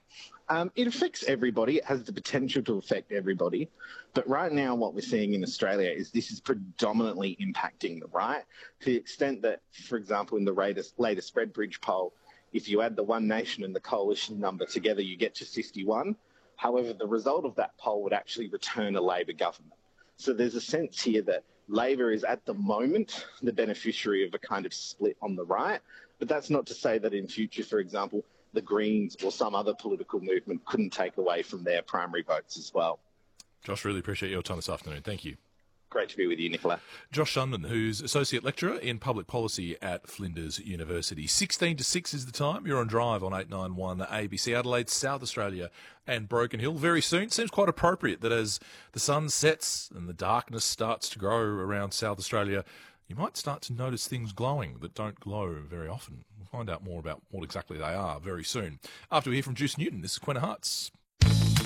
It affects everybody. It has the potential to affect everybody. But right now, what we're seeing in Australia is this is predominantly impacting the right to the extent that, for example, in the latest Redbridge poll, if you add the One Nation and the Coalition number together, you get to 51. However, the result of that poll would actually return a Labor government. So there's a sense here that Labor is at the moment the beneficiary of a kind of split on the right. But that's not to say that in future, for example, the Greens or some other political movement couldn't take away from their primary votes as well. Josh, really appreciate your time this afternoon. Thank you. Great to be with you, Nicola. Josh Shunman, who's Associate Lecturer in Public Policy at Flinders University. 16 to 6 is the time. You're on Drive on 891 ABC Adelaide, South Australia and Broken Hill. Very soon. Seems quite appropriate that as the sun sets and the darkness starts to grow around South Australia, you might start to notice things glowing that don't glow very often. We'll find out more about what exactly they are very soon. After we hear from Juice Newton, this is Quentin Hart's